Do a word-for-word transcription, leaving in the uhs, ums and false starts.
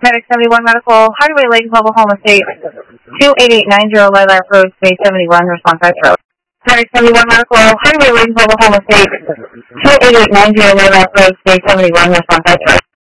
Medic seventy-one Medical, Highway Lake, Oklahoma State, two eight eight nine zero Lilac Road, Space seventy-one, response by throat. Medic seventy-one Medical, Highway Lake, Oklahoma State, two eight eight nine zero Lilac Road, Space seventy-one, response by throat.